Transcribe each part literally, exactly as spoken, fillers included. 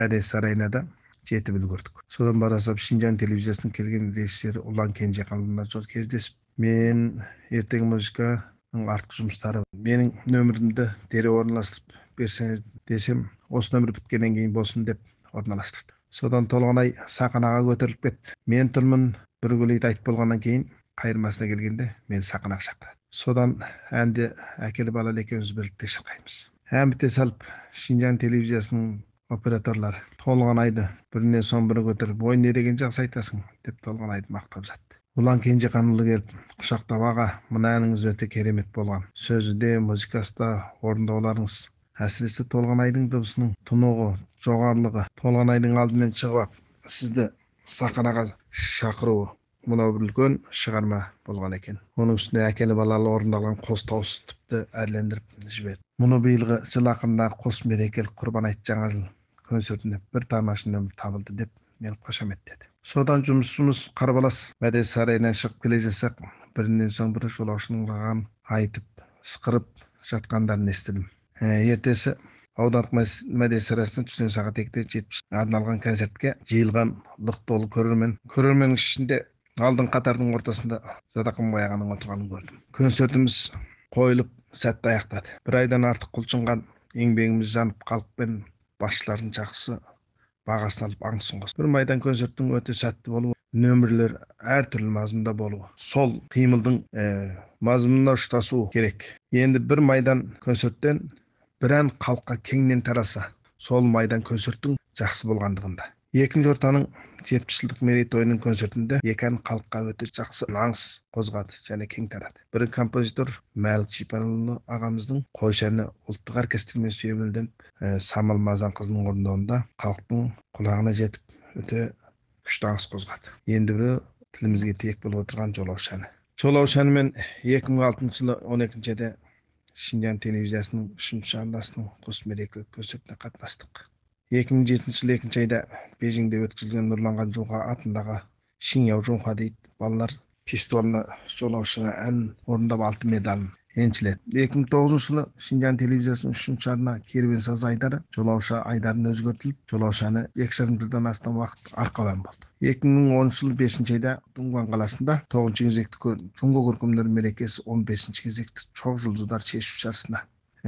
Әдес сарайына да жетіп үлгердік. Содан барасап Шинжаң телевизиясының келген режиссері Ұлан Кенжеқанұлына жол кездесіп, мен ертең музыканың артқы жұмыстары менің нөмірімді дереу орналастырып берсеңіз десем, осы нөмір біткеннен кейін болсын деп орналастырды. Содан Толғанай сахнаға көтеріліп кетті. Мен тұрмын, бір көлейді айтып болғаннан кейін қайырмасына келгенде мен сахнаға шақырады. Содан әнді әкеліп алып екеуміз бірlikte шырқаймыз. Ән біте салып Шинжаң телевизиясының операторлары Толғанайды бірінен соң бірі көтеріп, ой не деген жақсы айтасың деп Толғанайды мақтап жатты. Ұлан Кенжеқанұлы келіп құшақтап, аға, мына әніңіз өте керемет болған. Сөзі де, музыкасы да, орындауларыңыз. Әсіресе Толғанайдың дыбысының тұнығы, жоғарылығы, Толғанайдың алдымен шығып, сізді сахнаға шақыруы мынау бір үлкен шығарма болған екен. Оның үстіне әкелі балалы орындалған қос дауыс тіпті әрлендіріп жіберді. Мұны биылғы жыл ақырындағы қос мерекелік Құрбан айт жаңа жыл концертіне бір тамаша нөмір табылды деп мен қошаметтеді. Содан жұмысымыз қарбалас Мәдениет сарайынан шығып келе жатсақ, бірінен соң бірі жолаушының ұрғанын айтып, сықырып жатқандарын естідім. Ертесі аудандық Мәдениет сарайына түстен сағат екіде жетпіс арналған концертке жиылған лық толы көрермен. Көрерменнің ішінде алдың қатардың ортасында Задақымбай ағаның отырғанын көрдім. Концертіміз қойылып сәтті аяқтады. Бір айдан артық құлшынған еңбегіміз жанып, халық пен басшылардың жақсы бағасын алып аңысын қосты. Бір майдан концерттің өте сәтті болуы, нөмірлер әртүрлі мазмұнда болуы, сол қимылдың ә, мазмұнына ұштасуы керек. Енді бір майдан концерттен бір ән халыққа кеңінен тараса, сол майдан концерттің жақсы болғандығында. Екінші ортаның жетпіс жылдық мерейтойының концертінде екі ән халыққа өте жақсы аңыс қозғады және кең тарады. Бірі композитор Мәлік Шипанұлы ағамыздың қойшы әні ұлттық оркестрмен сүйемелденіп, Самал Мазанқызының орындауында халықтың құлағына жетіп өте күшті аңыс қозғады. Енді бірі тілімізге тиек болып отырған жолаушы әні. Жолаушы әнімен екі мың алтыншы жылы он екіншіде Шинжаң телевизиясының үшінші арнасының қос мерекелік концертіне қатынастық. екі мың жетінші жылы екінші айда Бейжіңде өткізілген Нұрланған Жуға атындағы Шиняо Жуңха дейді балалар фестивалына жолаушыға ән орындап алты медалын еншіледі. екі мың тоғызыншы жылы Шинжаң телевизиясының үшінші арна керуен сазы айдары жолаушы айдарын өзгертіліп, жолаушы әні екі жарым жылдан астам уақыт арқау ән болды. екі мың оныншы жылы бесінші айда Дунгуан қаласында тоғызыншы кезекті Жунго көркемдер мерекесі он бесінші кезекті чоқ жұлдыздар шешу жарысына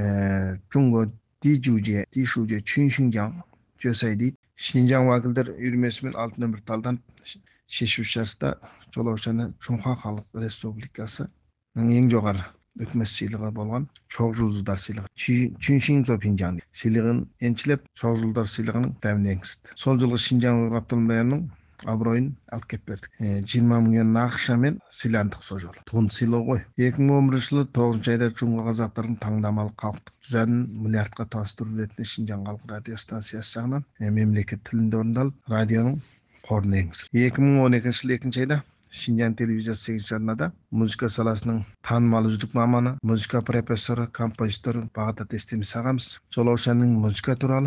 Жунго Дижуже, Дишуже, Чүншинжаң Жөсай дейді. Шинжаң уәкілдер үйірмесімен алтын нөмір талдан шешу жарыста жолаушыны Чунха халық республикасының ең жоғары үкімет сыйлығы болған чоқ жұлдыздар сыйлығы Чүншинжо Пинжаң сыйлығын еншілеп, чоқ жұлдыздар сыйлығының дәміне енгізді. Сол жылғы Шинжаң Ғабдулмаянның абыройын алып кеп бердік. жиырма мың юан ақшамен сыйландық сол жолы. Туын сыйлау ғой. екі мың он бірінші жылы тоғызыншы айда Жунго қазақтардың таңдамалы халықтық түзәнін миллиардқа таныстыру ретінде Шинжаң халық радио станциясы жағынан мемлекет тілінде орындалып, радионың қорына енгізілді. екі мың он екінші жылы екінші айда Шинжаң телевизиясы сегізінші арнада музыка саласының танымал үздік маманы, музыка профессоры, композитор Бағдат Естемес ағамыз жолаушы әннің музыка туралы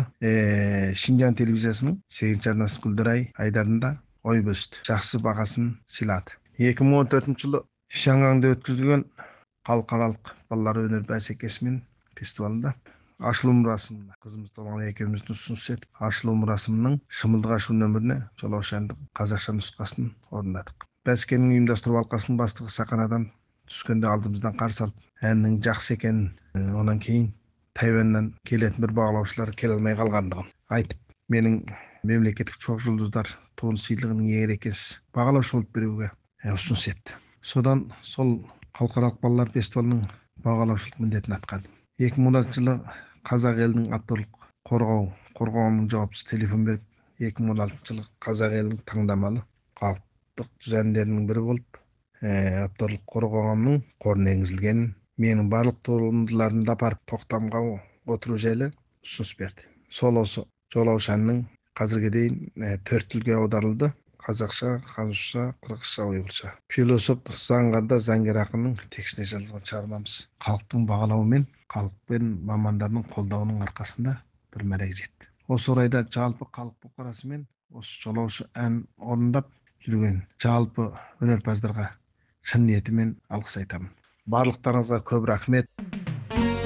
Шинжаң телевизиясының сегізінші арнасы Гүлдірай айдарында ой бөлісті. Жақсы бағасын сыйлады. екі мың он төртінші жылы Шаңғаңда өткізілген халықаралық балалар өнер бәсекесімен фестивалында ашылу мұрасымына қызымыз Толғанай екеуміздің ұсыныс етіп, ашылу мұрасымның шымылдық ашу нөміріне жолаушы әндің қазақша нұсқасын орындадық. Бәсекенің ұйымдастыру алқасының бастығы Сақанадан түскенде алдымыздан қарсы алып, әннің жақсы екенін, онан кейін Тайваньнан келетін бір бағалаушылар келе алмай қалғандығын айтып, менің мемлекеттік чоқ жұлдыздар туын сыйлығының ерекес бағалаушы болып беруге ұсыныс етті. Содан сол халықаралық балалар фестивалының бағалаушылық міндетін атқардым. екі мың он алтыншы жылы қазақ елінің авторлық қорғау қорғауының жауапсыз телефон беріп, екі мың он алтыншы жылы қазақ елінің таңдамалы халықтық түзәндерінің бірі болып, авторлық қорғауының қорына енгізілгенін, менің барлық туындыларымды апарып тоқтамға отыру жайлы ұсыныс берді. Сол осы жолаушы әннің қазірге дейін төрт тілге аударылды. Қазақша, қаншша, қырғызша, ұйғырша. Философ Заңғарда Заңгер ақынның текстіне жазылған шығармамыз халықтың бағалауымен, халық пен мамандардың қолдауының арқасында бір мәреге жетті. Осы орайда жалпы халық бұқарасымен осы жолаушы ән орындап жүрген жалпы өнерпаздарға шын ниетімен алғыс айтамын. Барлықтарыңызға көп рахмет.